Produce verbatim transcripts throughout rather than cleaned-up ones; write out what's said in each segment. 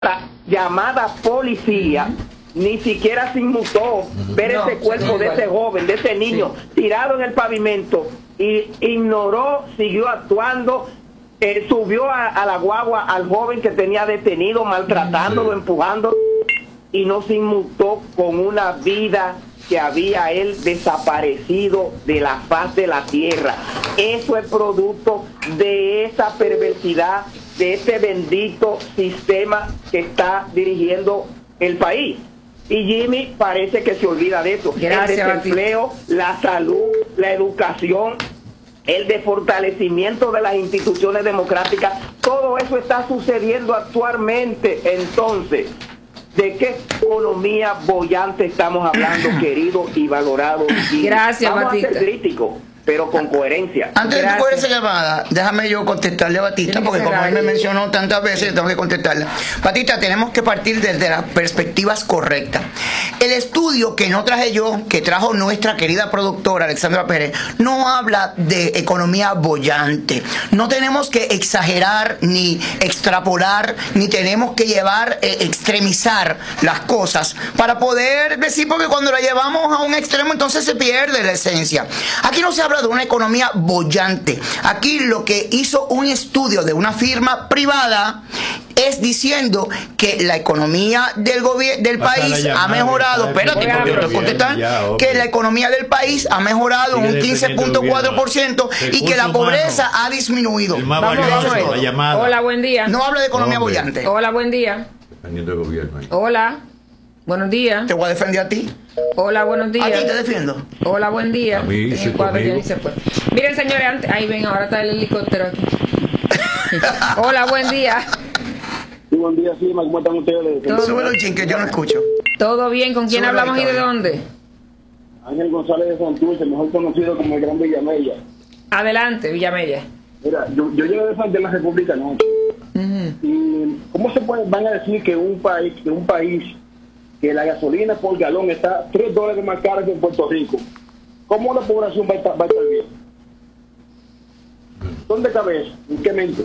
la llamada policía ni siquiera se inmutó ver no, ese cuerpo de ese joven, de ese niño sí. tirado en el pavimento, y ignoró, siguió actuando, eh, subió a, a la guagua al joven que tenía detenido, maltratándolo, sí. empujándolo, y no se inmutó con una vida que había él desaparecido de la faz de la tierra. Eso es producto de esa perversidad, de este bendito sistema que está dirigiendo el país. Y Jimmy parece que se olvida de eso. Gracias, el desempleo, la salud, la educación, el de fortalecimiento de las instituciones democráticas, todo eso está sucediendo actualmente. Entonces, ¿de qué economía boyante estamos hablando, querido y valorado? Y gracias, vamos Batista. a ser críticos, pero con coherencia. Antes de poner esa llamada, déjame yo contestarle a Batista, porque como él me mencionó tantas veces, tengo que contestarle. Batista, tenemos que partir desde las perspectivas correctas. El estudio que no traje yo, que trajo nuestra querida productora Alexandra Pérez, no habla de economía boyante. No tenemos que exagerar, ni extrapolar, ni tenemos que llevar, eh, extremizar las cosas para poder decir, porque cuando la llevamos a un extremo entonces se pierde la esencia. Aquí no se habla de una economía boyante. Aquí lo que hizo un estudio de una firma privada es diciendo que la economía del gobierno del país ha mejorado, espérate, porque yo te contestar, que la economía del país ha mejorado un quince punto cuatro por ciento y que la pobreza ha disminuido. Vamos, vamos. Hola, buen día. No habla de economía Hombre. boyante. Hola, buen día. Dependiendo del gobierno ahí. Hola, buenos días. Te voy a defender a ti. Hola, buenos días. A ti te defiendo. Hola, buen día. A mí, sí, conmigo. Miren, señores, antes, ahí ven, ahora está el helicóptero aquí. Hola, buen día. Sí, buen día, sí, ¿cómo están ustedes? Súbelo, chin, que yo no escucho. ¿Todo bien? ¿Con quién Súbelo, hablamos y de dónde? Ángel González de Santurce, mejor conocido como el Gran Villamella. Adelante, Villamella. Mira, yo, yo llego de la República Norte. Uh-huh. ¿Y cómo se puede, van a decir que un país, que un país, que la gasolina por galón está tres dólares más cara que en Puerto Rico? ¿Cómo la población va a estar, va a estar bien? ¿Dónde cabe eso? ¿En qué mente?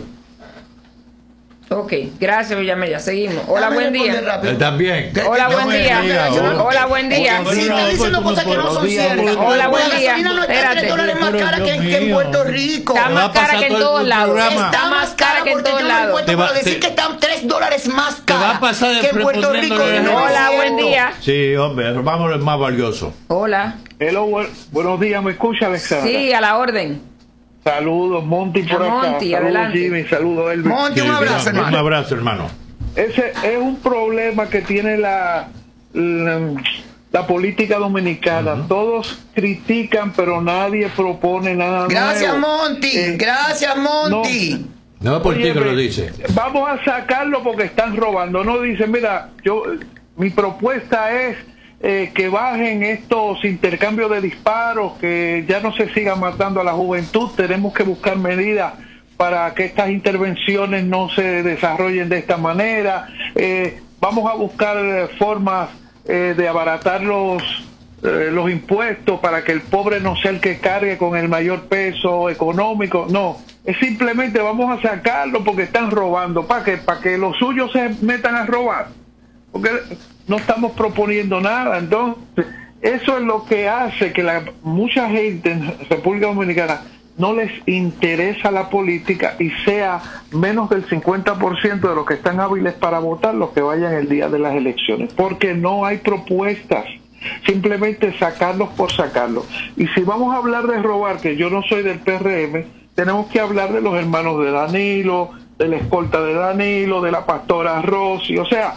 Ok, gracias, Villamella. Seguimos. Hola, buen día. También. Hola, buen día. Hola, buen día. Sí, está diciendo cosas que no son ciertas. Hola, buen día. La gasolina no está tres dólares más cara que, que en Puerto Rico. Está más cara que en todos lados. Está más cara que en todos lados. Te va a decir que están tres dólares más cara que en Puerto Rico. Hola, buen día. Sí, hombre, vamos al más valioso. Hola. Hello, bu buenos días, ¿me escucha, Alexandra? Sí, a la orden. Saludos, Monty por acá. Monty, saludos, adelante. Jimmy, saludos, Elvis. Monty, un abrazo, hermano. Un abrazo, hermano. Ese es un problema que tiene la, la, la política dominicana. Uh-huh. Todos critican, pero nadie propone nada Gracias, nuevo. Monty. Eh, Gracias, Monty. No, no es por ti que lo dice. Vamos a sacarlo porque están robando. No dicen, mira, yo mi propuesta es Eh, que bajen estos intercambios de disparos, que ya no se siga matando a la juventud. Tenemos que buscar medidas para que estas intervenciones no se desarrollen de esta manera. Eh, vamos a buscar eh, formas eh, de abaratar los, eh, los impuestos para que el pobre no sea el que cargue con el mayor peso económico. No, es simplemente vamos a sacarlo porque están robando. ¿Para qué? Para que los suyos se metan a robar. Porque no estamos proponiendo nada. Entonces, eso es lo que hace que la mucha gente en República Dominicana no les interesa la política y sea menos del cincuenta por ciento de los que están hábiles para votar los que vayan el día de las elecciones, porque no hay propuestas, simplemente sacarlos por sacarlos. Y si vamos a hablar de robar, que yo no soy del P R M, tenemos que hablar de los hermanos de Danilo, de la escolta de Danilo, de la pastora Rossi. O sea,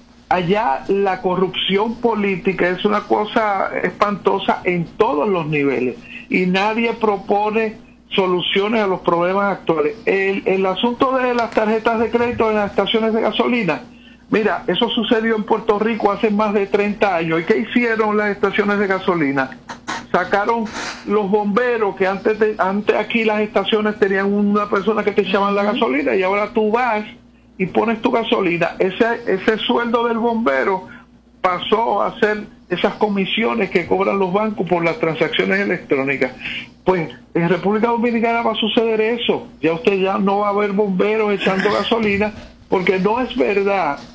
allá la corrupción política es una cosa espantosa en todos los niveles y nadie propone soluciones a los problemas actuales. El, el asunto de las tarjetas de crédito en las estaciones de gasolina, mira, eso sucedió en Puerto Rico hace más de treinta años. ¿Y qué hicieron las estaciones de gasolina? Sacaron los bomberos, que antes, de, antes aquí las estaciones tenían una persona que te echaban la gasolina, y ahora tú vas y pones tu gasolina. Ese ese sueldo del bombero pasó a ser esas comisiones que cobran los bancos por las transacciones electrónicas. Pues en República Dominicana va a suceder eso. Ya usted ya no va a ver bomberos echando gasolina, porque no es verdad